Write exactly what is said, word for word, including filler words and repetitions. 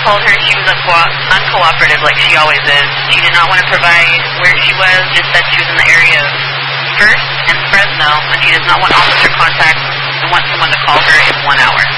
called her, she was unco- uncooperative like she always is. She did not want to provide where she was, just said she was in the area of First and Fresno, and she does not want officer contact and wants someone to call her in one hour.